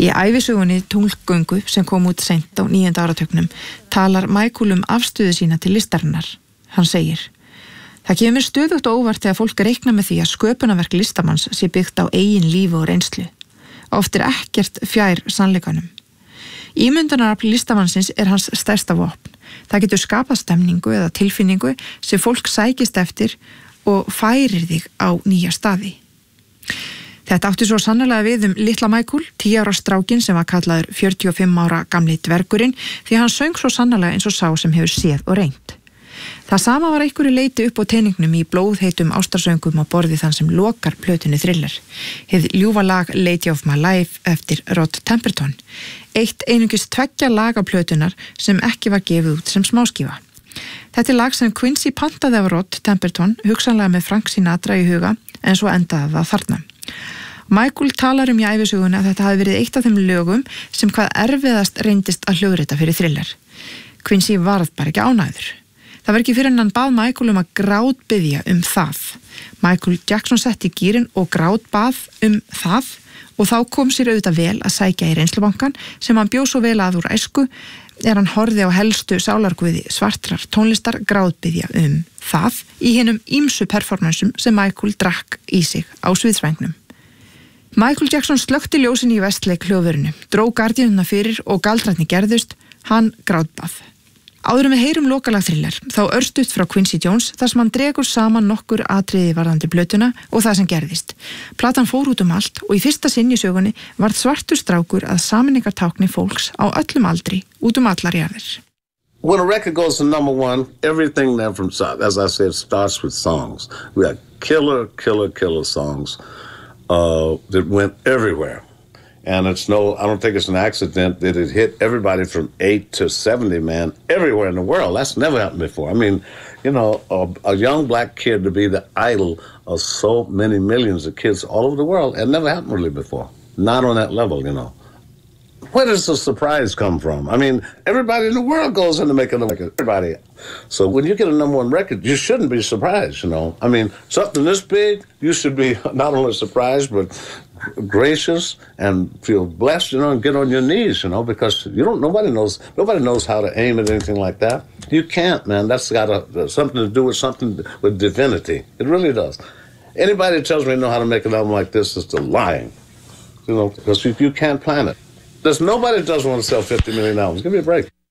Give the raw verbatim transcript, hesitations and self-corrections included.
Í ævisögunni Tunglgöngu sem kom út seint á níunda áratugnum talar Michael um afstöðu sína til listarinnar. Hann segir: Það kemur mér stöðugt og óvart þegar fólk reikna með því að sköpunarverk listamanns sé byggt á eigin lífi og reynslu. Oft er ekkert fjær sannleikanum. Ímyndunarafl listamannsins er hans stærsta vopn. Það getur skapað stemningu eða tilfinningu sem fólk sækist eftir og færir þig á nýja staði. Þetta átti svo sannarlega við um litla Michael, tíu ára strákin sem var kallaður fjörutíu og fimm ára gamli dvergurinn, því hann söng svo sannarlega eins og sá sem hefur séð og reynt. Það sama var einhverju leiti upp á teningnum í blóðheitum ástarsöngum á borði þann sem lokar plötunni Thriller. Hið ljúfa lag Lady of My Life eftir Rod Temperton. Eitt einungis tveggja laga plötunar sem ekki var gefið út sem smáskífa. Þetta er lag sem Quincy pantaði af Rod Temperton, hugsanlega með Frank Sinatra í huga, en svo endaði það þarna. Michael talar um í ævisögunni að þetta hafi verið eitt af þeim lögum sem hvað erfiðast reyndist að hljóðrita fyrir Thriller. Quincy varð bara ekki ánægður. Það var ekki fyrir en hann bað Michael um að grátbiðja um það. Michael Jackson setti í gírinn og grátbað um það og þá kom sér auðvitað vel að sækja í reynslubankan sem hann bjó svo vel að úr æsku er hann horfði á helstu sálarguði svartrar tónlistar grátbiðja um það í hinum ýmsu performansum sem Michael drakk í sig á sviðsvængnum. Michael Jackson slökkti ljósin í vestleik hljóðverinu, dró gardínuna fyrir og galdrætni gerðust, hann grátbað. Áður en við heyrum lokalag Thriller, þá örstutt frá Quincy Jones þar sem hann dregur saman nokkur atriði varðandi plötuna og það sem gerðist. Platan fór út um allt og í fyrsta sinn í sögunni varð svartur strákur að sameiningartákni fólks á öllum aldri út um allar jarðir. When a record goes to number one, everything there from, as I said, starts with songs. We had killer, killer, killer songs uh, that went everywhere. And it's no, I don't think it's an accident that it hit everybody from eight to seventy, man, everywhere in the world. That's never happened before. I mean, you know, a, a young black kid to be the idol of so many millions of kids all over the world, it never happened really before. Not on that level, you know. Where does the surprise come from? I mean, everybody in the world goes into making a record, everybody. So when you get a number one record, you shouldn't be surprised, you know. I mean, something this big, you should be not only surprised, but gracious and feel blessed, you know, and get on your knees, you know, because you don't, nobody knows, nobody knows how to aim at anything like that. You can't, man. That's got a, something to do with something with divinity. It really does. Anybody that tells me they know how to make an album like this is lying, you know, because you, you can't plan it. There's nobody that doesn't want to sell fifty million albums. Give me a break.